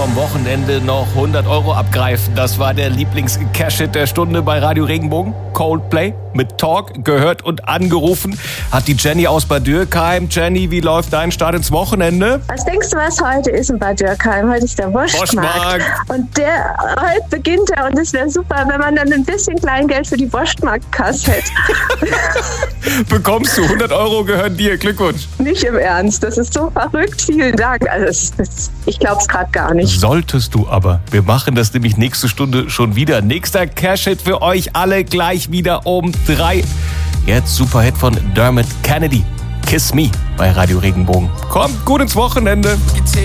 vom Wochenende noch 100 € abgreifen. Das war der Lieblings-Cash-Hit der Stunde bei Radio Regenbogen. Coldplay mit Talk, gehört und angerufen hat die Jenny aus Bad Dürkheim. Jenny, wie läuft dein Start ins Wochenende? Was denkst du, was heute ist in Bad Dürkheim? Heute ist der Wurstmarkt. Und heute beginnt er und es wäre super, wenn man dann ein bisschen Kleingeld für die Wurstmarktkasse hätte. Bekommst du 100 € gehören dir. Glückwunsch. Nicht im Ernst, das ist so verrückt. Vielen Dank. Also ich glaube es gerade gar nicht. Solltest du aber. Wir machen das nämlich nächste Stunde schon wieder. Nächster Cash-Hit für euch alle gleich wieder um 3. Jetzt Superhit von Dermot Kennedy. Kiss Me bei Radio Regenbogen. Kommt gut ins Wochenende.